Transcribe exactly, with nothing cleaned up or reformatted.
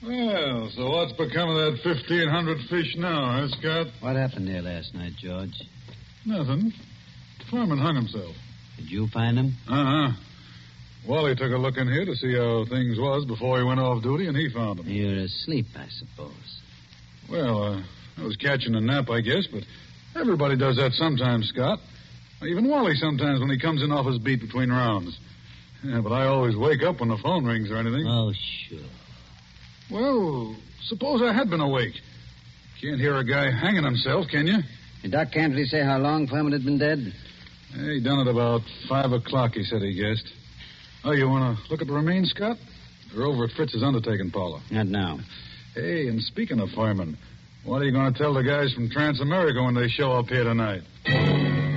Well, so what's become of that fifteen hundred fish now, huh, Scott? What happened there last night, George? Nothing. Foreman hung himself. Did you find him? Uh-huh. Wally took a look in here to see how things was before he went off duty, and he found him. You're asleep, I suppose. Well, uh, I was catching a nap, I guess, but everybody does that sometimes, Scott. Even Wally sometimes when he comes in off his beat between rounds. Yeah, but I always wake up when the phone rings or anything. Oh, sure. Well, suppose I had been awake. Can't hear a guy hanging himself, can you? Did Doc Cantley say how long Foreman had been dead? Yeah, he done it about five o'clock, he said he guessed. Oh, you want to look at the remains, Scott? They're over at Fritz's undertaking parlor. Not now. Hey, and speaking of firemen, what are you going to tell the guys from Transamerica when they show up here tonight?